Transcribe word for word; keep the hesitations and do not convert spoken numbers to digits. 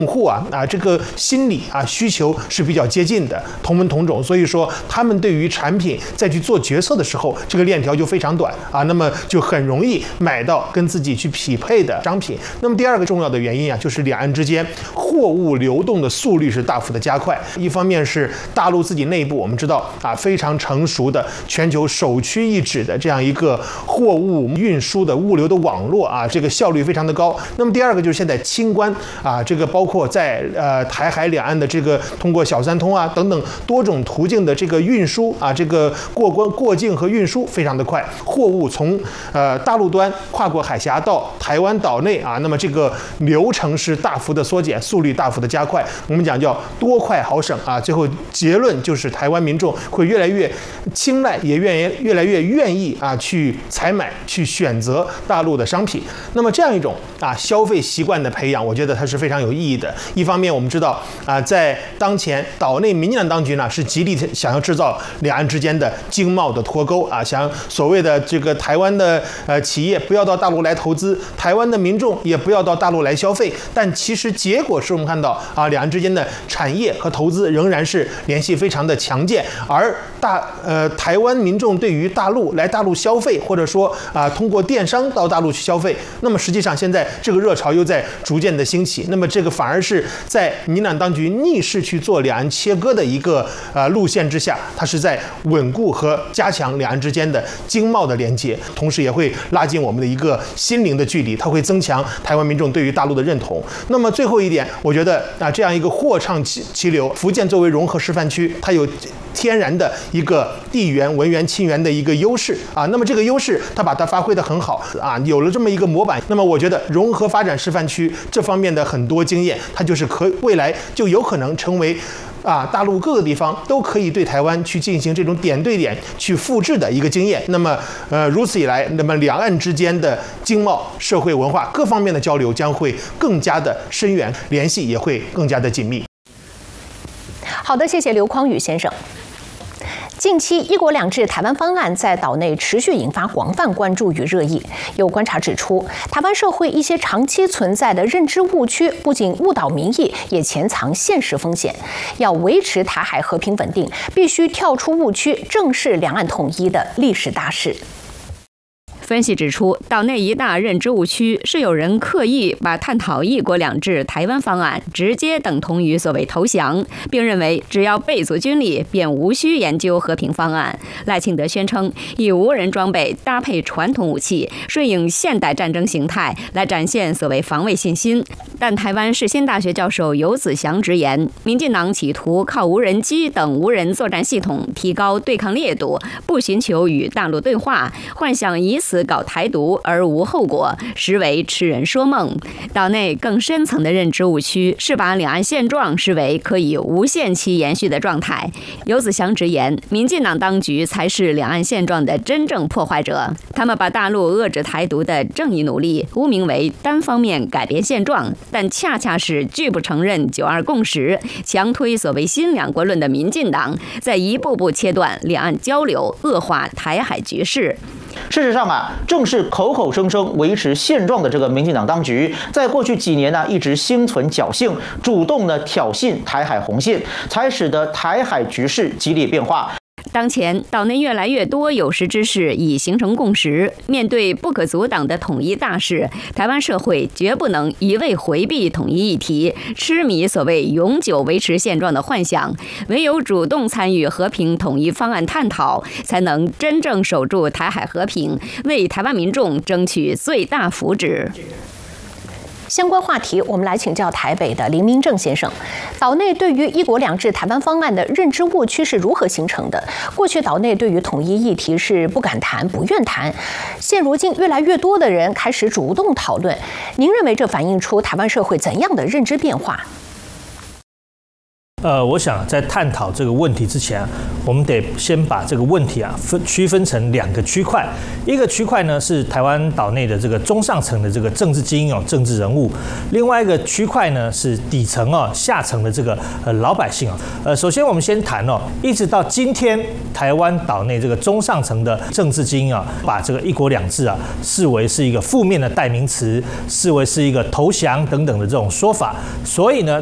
用户啊啊这个心理啊需求是比较接近的，同文同种，所以说他们对于产品再去做决策的时候，这个链条就非常短啊，那么就很容易买到跟自己去匹配的商品。那么第二个重要的原因啊，就是两岸之间货物流动的速率是大幅的加快。一方面是大陆自己内部，我们知道啊非常成熟的全球首屈一指的这样一个货物运输的物流的网络啊，这个效率非常的高。那么第二个就是现在清关啊，这个包括在呃台海两岸的这个通过小三通啊等等多种途径的这个运输啊，这个过关过境和运输非常的快，货物从呃大陆端跨过海峡到台湾岛内啊，那么这个流程是大幅的缩减，速率大幅的加快。我们讲叫多快好省啊，最后结论就是台湾民众会越来越青睐，也愿意越来越愿意啊去采买、去选择大陆的商品。那么这样一种啊消费习惯的培养，我觉得它是非常有意义的。一方面，我们知道啊，在当前岛内民进党当局呢是极力想要制造两岸之间的经贸的脱钩啊，想所谓的这个台湾的呃企业不要到大陆来投资，台湾的民众也不要到大陆来消费。但其实结果是我们看到啊，两岸之间的产业和投资仍然是联系非常的强健，而大呃台湾民众对于大陆来大陆消费，或者说啊通过电商到大陆去消费，那么实际上现在这个热潮又在逐渐的兴起，那么这个反而是在民进党当局逆势去做两岸切割的一个呃路线之下，它是在稳固和加强两岸之间的经贸的连接，同时也会拉近我们的一个心灵的距离，它会增强台湾民众对于大陆的认同。那么最后一点，我觉得啊这样一个货畅其流，福建作为融合示范区，它有天然的一个地缘文缘亲缘的一个优势啊，那么这个优势它把它发挥得很好啊，有了这么一个模板，那么我觉得融合发展示范区这方面的很多经验，它就是可未来就有可能成为啊，大陆各个地方都可以对台湾去进行这种点对点去复制的一个经验。那么，呃，如此以来，那么两岸之间的经贸、社会文化各方面的交流将会更加的深远，联系也会更加的紧密。 好的，谢谢刘匡宇先生。近期“一国两制”台湾方案在岛内持续引发广泛关注与热议。有观察指出，台湾社会一些长期存在的认知误区，不仅误导民意，也潜藏现实风险。要维持台海和平稳定，必须跳出误区，正视两岸统一的历史大势。 分析指出，岛内一大认知误区是有人刻意把探讨一国两制台湾方案直接等同于所谓投降，并认为只要备足军力，便无需研究和平方案。赖清德宣称，以无人装备搭配传统武器，顺应现代战争形态来展现所谓防卫信心。但台湾世新大学教授游子祥直言，民进党企图靠无人机等无人作战系统提高对抗烈度，不寻求与大陆对话，幻想以此搞台独而无后果，实为痴人说梦。岛内更深层的认知误区是把两岸现状视为可以无限期延续的状态。游子祥直言，民进党当局才是两岸现状的真正破坏者，他们把大陆遏制台独的正义努力污名为单方面改变现状，但恰恰是拒不承认九二共识、强推所谓新两国论的民进党，在一步步切断两岸交流，恶化台海局势。 事实上啊，正是口口声声维持现状的这个民进党当局，在过去几年呢、啊，一直心存侥幸，主动呢挑衅台海红线，才使得台海局势激烈变化。 当前岛内越来越多有识之士已形成共识，面对不可阻挡的统一大势，台湾社会绝不能一味回避统一议题，痴迷所谓永久维持现状的幻想。唯有主动参与和平统一方案探讨，才能真正守住台海和平，为台湾民众争取最大福祉。 相关话题，我们来请教台北的林明正先生。岛内对于一国两制台湾方案的认知误区是如何形成的？过去岛内对于统一议题是不敢谈、不愿谈，现如今越来越多的人开始主动讨论。您认为这反映出台湾社会怎样的认知变化？ 呃，我想在探讨这个问题之前啊，我们得先把这个问题啊分区分成两个区块。一个区块呢是台湾岛内的这个中上层的这个政治精英哦，政治人物；另外一个区块呢是底层哦，下层的这个呃老百姓啊。呃，首先我们先谈哦，一直到今天，台湾岛内这个中上层的政治精英啊，把这个一国两制啊视为是一个负面的代名词，视为是一个投降等等的这种说法，所以呢。